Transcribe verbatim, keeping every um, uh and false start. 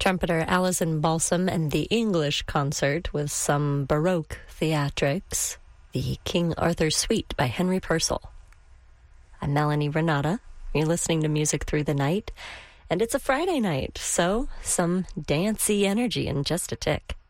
Trumpeter Alison Balsam and the English Concert with some Baroque theatrics. The King Arthur Suite by Henry Purcell. I'm Melanie Renata. You're listening to Music Through the Night, and it's a Friday night, so some dancey energy in just a tick.